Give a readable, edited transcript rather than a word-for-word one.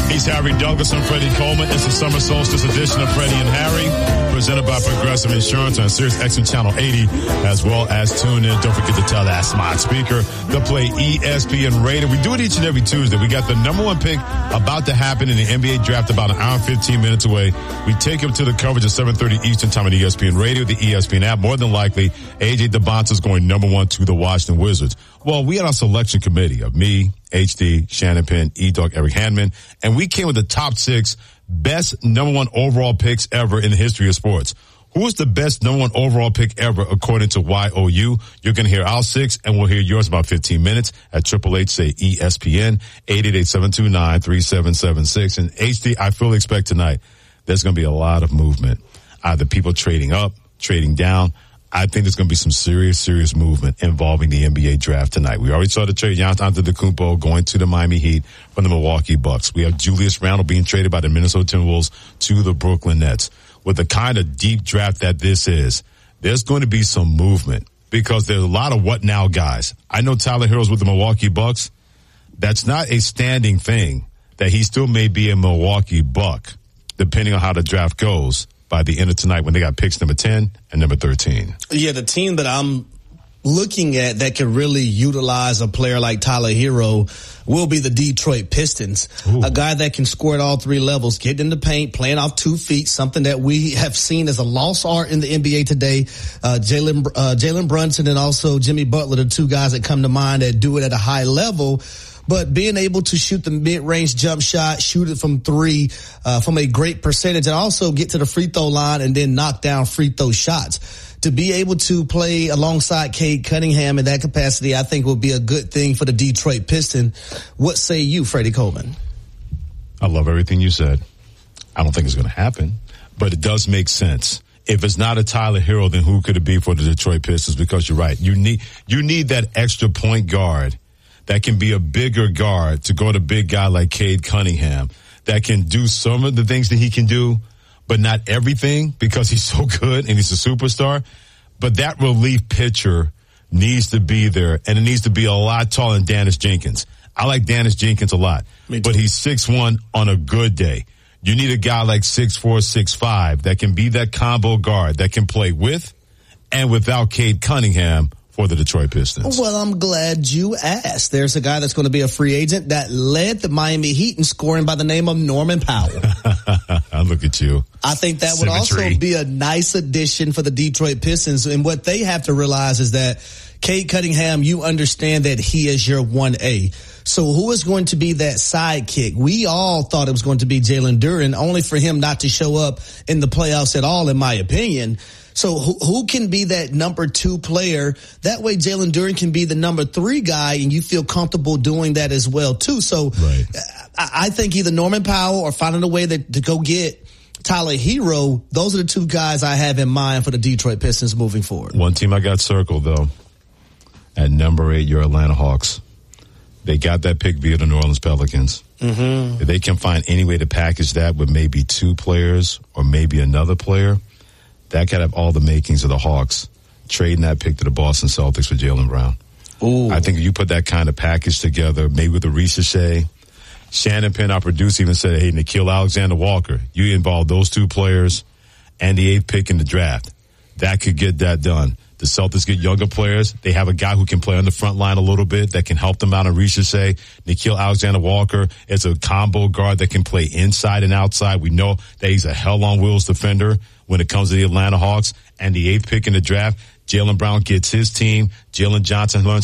He's Harry Douglas and Freddie Coleman. It's the summer solstice edition of Freddie and Harry, presented by Progressive Insurance on Sirius XM Channel 80, as well as tune in. Don't forget to tell that smart speaker to play ESPN Radio. We do it each and every Tuesday. We got the number one pick about to happen in the NBA draft about an hour and 15 minutes away. We take him to the coverage at 7:30 Eastern Time on ESPN Radio, the ESPN app. More than likely, AJ DeBonta is going number one to the Washington Wizards. Well, we had our selection committee of me, HD, Shannon Penn, E-Dog, Eric Handman, and we came with the top 6 best number one overall picks ever in the history of sports. Who is the best number one overall pick ever according to YOU? You're going to hear our 6, and we'll hear yours in about 15 minutes at 888 say ESPN, 888-729-3776. And HD, I fully expect tonight there's going to be a lot of movement. Either people trading up, trading down. I think there's going to be some serious movement involving the NBA draft tonight. We already saw the trade Giannis Antetokounmpo going to the Miami Heat from the Milwaukee Bucks. We have Julius Randle being traded by the Minnesota Timberwolves to the Brooklyn Nets. With the kind of deep draft that this is, there's going to be some movement because there's a lot of what now guys. I know Tyler Herro's with the Milwaukee Bucks. That's not a standing thing that he still may be a Milwaukee Buck, depending on how the draft goes by the end of tonight when they got picks number 10 and number 13. Yeah, the team that I'm looking at that can really utilize a player like Tyler Herro will be the Detroit Pistons. Ooh. A guy that can score at all 3 levels, getting in the paint, playing off 2 feet, something that we have seen as a lost art in the NBA today. Jalen Brunson and also Jimmy Butler, the 2 guys that come to mind that do it at a high level. But being able to shoot the mid-range jump shot, shoot it from 3, from a great percentage, and also get to the free throw line and then knock down free throw shots. To be able to play alongside Cade Cunningham in that capacity, I think will be a good thing for the Detroit Pistons. What say you, Freddie Coleman? I love everything you said. I don't think it's going to happen, but it does make sense. If it's not a Tyler Herro, then who could it be for the Detroit Pistons? Because you're right. You need that extra point guard that can be a bigger guard to go to a big guy like Cade Cunningham that can do some of the things that he can do, but not everything because he's so good and he's a superstar. But that relief pitcher needs to be there, and it needs to be a lot taller than Dennis Jenkins. I like Dennis Jenkins a lot, but he's 6'1" on a good day. You need a guy like 6'4", 6'5" that can be that combo guard that can play with and without Cade Cunningham for the Detroit Pistons. Well, I'm glad you asked. There's a guy that's going to be a free agent that led the Miami Heat in scoring by the name of Norman Powell. Look at you. I think that would also be a nice addition for the Detroit Pistons. And what they have to realize is that Cade Cunningham, you understand that he is your 1A. So who is going to be that sidekick? We all thought it was going to be Jalen Duren, only for him not to show up in the playoffs at all, in my opinion. So who can be that number 2 player? That way Jalen Duren can be the number 3 guy, and you feel comfortable doing that as well, too. So right. I think either Norman Powell or finding a way to go get Tyler Herro, those are the 2 guys I have in mind for the Detroit Pistons moving forward. One team I got circled, though, at number 8, your Atlanta Hawks. They got that pick via the New Orleans Pelicans. Mm-hmm. If they can find any way to package that with maybe 2 players or maybe another player, that could have all the makings of the Hawks trading that pick to the Boston Celtics for Jaylen Brown. Ooh. I think if you put that kind of package together, maybe with a Ricochet, Shannon Penn, our producer, even said, hey, Nickeil Alexander-Walker, you involve those 2 players and the 8th pick in the draft. That could get that done. The Celtics get younger players. They have a guy who can play on the front line a little bit that can help them out on Ricochet. Nickeil Alexander-Walker is a combo guard that can play inside and outside. We know that he's a hell-on-wheels defender when it comes to the Atlanta Hawks. And the 8th pick in the draft, Jaylen Brown gets his team. Jalen Johnson learns